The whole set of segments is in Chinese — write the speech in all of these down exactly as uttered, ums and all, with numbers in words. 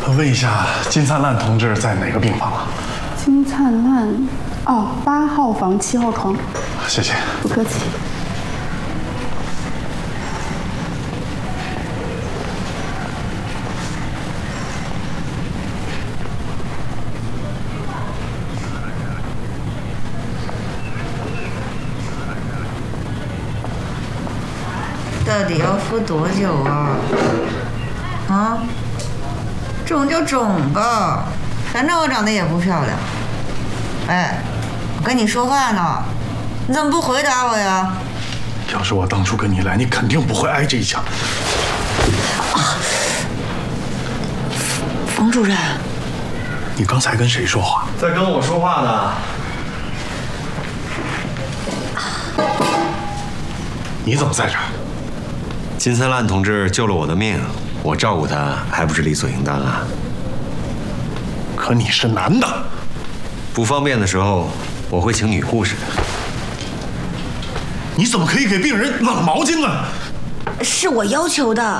问一下，金灿烂同志在哪个病房啊？ 金灿烂，哦，八号房七号床。 谢谢。 不客气。 到底要敷多久啊？啊？肿就肿吧，反正我长得也不漂亮。哎，我跟你说话呢，你怎么不回答我呀？ 要是我当初跟你来，你肯定不会挨这一枪。 啊，冯主任， 你刚才跟谁说话？ 在跟我说话呢。 你怎么在这儿？ 金灿烂同志救了我的命，我照顾他还不是理所应当啊？ 可你是男的， 不方便的时候我会请女护士的。 你怎么可以给病人冷毛巾呢？ 是我要求的。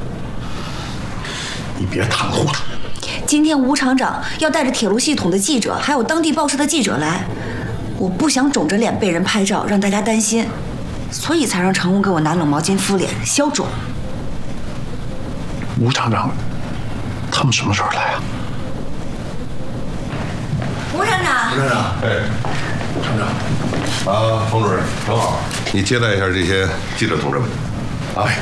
你别袒护他。 今天吴厂长要带着铁路系统的记者，还有当地报社的记者来，我不想肿着脸被人拍照，让大家担心。所以才让常务给我拿冷毛巾敷脸消肿。 吴厂长，他们什么时候来啊？ 吴厂长， 吴厂长，哎，厂长，啊，冯主任，正好，你接待一下这些记者同志们。哎，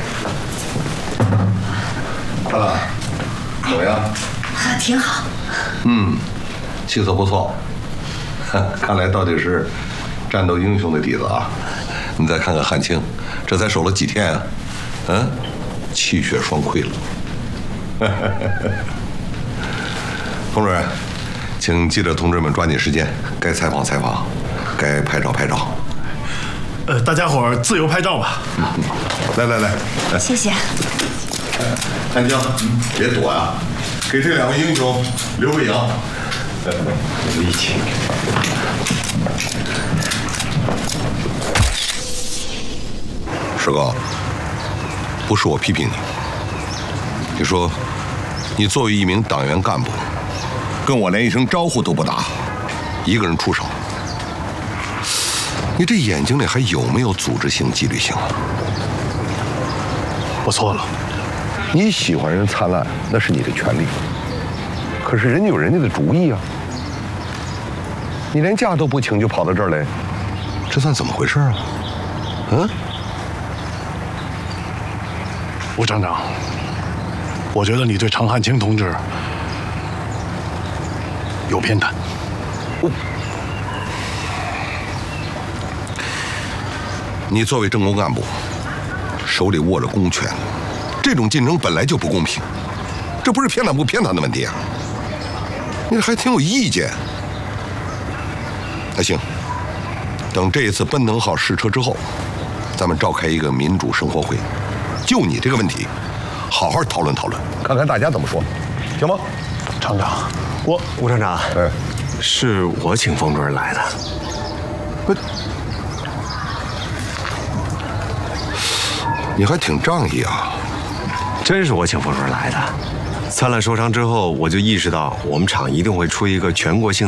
看看怎么样？ 啊，挺好。 嗯，气色不错，看来到底是战斗英雄的底子啊。你再看看汉卿，这才守了几天啊，嗯，气血双亏了。冯主任，请记者同志们抓紧时间，该采访采访，该拍照拍照。 呃，大家伙儿自由拍照吧。 嗯、来来来，来， 谢谢。 汉卿，别躲啊，给这两位英雄留个影。 有义气。 石哥，不是我批评你。你说，你作为一名党员干部，跟我连一声招呼都不打，一个人出手，你这眼睛里还有没有组织性、纪律性啊？ 我错了。 你喜欢人灿烂，那是你的权利，可是人家有人家的主意啊。你连假都不请就跑到这儿来，这算怎么回事啊？嗯？ 吴厂长，我觉得你对常汉卿同志有偏袒。 我，你作为政工干部，手里握着公权，这种竞争本来就不公平，这不是偏袒不偏袒的问题啊！你还挺有意见。那行，等这一次奔腾号试车之后，咱们召开一个民主生活会。就你这个问题，好好讨论讨论，看看大家怎么说，行吗？ 厂长，我吴厂长， 哎， 是我请冯主任来的。 不，你还挺仗义啊！ 真是我请冯主任来的。灿烂受伤之后，我就意识到我们厂一定会出一个全国性